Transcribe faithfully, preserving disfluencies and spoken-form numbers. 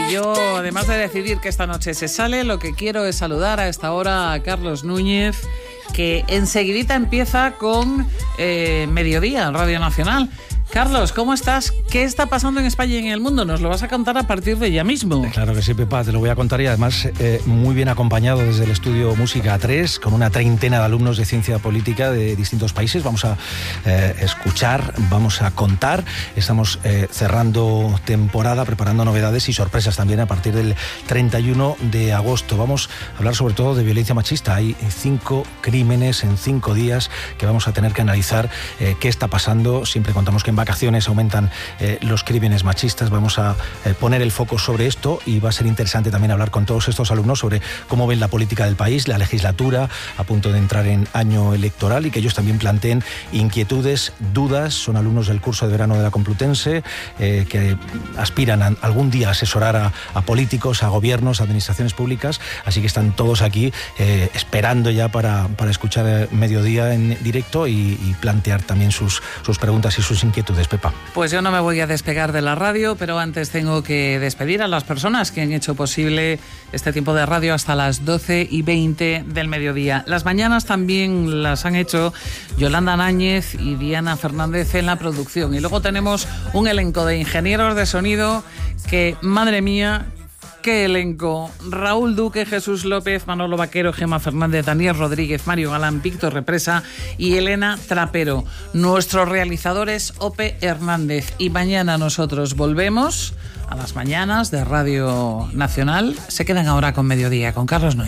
Y yo, además de decidir que esta noche se sale, lo que quiero es saludar a esta hora a Carlos Núñez, que enseguidita empieza con eh, Mediodía en Radio Nacional. Carlos, ¿cómo estás? ¿Qué está pasando en España y en el mundo? Nos lo vas a contar a partir de ya mismo. Claro que sí, Pepa, te lo voy a contar y además eh, muy bien acompañado desde el estudio Música tres, con una treintena de alumnos de ciencia política de distintos países. Vamos a eh, escuchar, vamos a contar. Estamos eh, cerrando temporada, preparando novedades y sorpresas también a partir del treinta y uno de agosto. Vamos a hablar sobre todo de violencia machista. Hay cinco crímenes en cinco días que vamos a tener que analizar eh, qué está pasando. Siempre contamos que en vacaciones aumentan eh, los crímenes machistas. Vamos a eh, poner el foco sobre esto y va a ser interesante también hablar con todos estos alumnos sobre cómo ven la política del país, la legislatura a punto de entrar en año electoral y que ellos también planteen inquietudes, dudas. Son alumnos del curso de verano de la Complutense eh, que aspiran a, algún día a asesorar a, a políticos, a gobiernos, a administraciones públicas, así que están todos aquí eh, esperando ya para, para escuchar Mediodía en directo y, y plantear también sus, sus preguntas y sus inquietudes. Pepa. Pues yo no me voy a despegar de la radio, pero antes tengo que despedir a las personas que han hecho posible este tiempo de radio hasta las doce y veinte del mediodía. Las mañanas también las han hecho Yolanda Náñez y Diana Fernández en la producción. Y luego tenemos un elenco de ingenieros de sonido que, madre mía, qué elenco. Raúl Duque, Jesús López, Manolo Vaquero, Gemma Fernández, Daniel Rodríguez, Mario Galán, Víctor Represa y Elena Trapero. Nuestro realizador es Ope Hernández. Y mañana nosotros volvemos a las mañanas de Radio Nacional. Se quedan ahora con Mediodía, con Carlos Núñez.